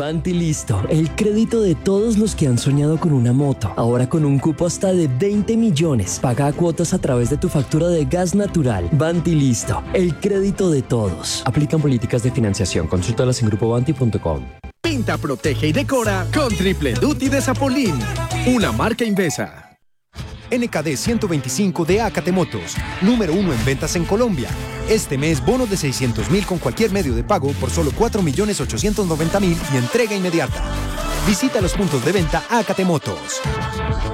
Banti Listo, el crédito de todos los que han soñado con una moto. Ahora con un cupo hasta de 20 millones. Paga a cuotas a través de tu factura de gas natural. Banti Listo, el crédito de todos. Aplican políticas de financiación. Consúltalas en grupobanti.com. Pinta, protege y decora con Triple Duty de Zapolín, una marca Invesa. NKD 125 de Acate Motos, número 1 en ventas en Colombia. Este mes, bonos de 600.000 con cualquier medio de pago por solo 4.890.000 y entrega inmediata. Visita los puntos de venta Acate Motos.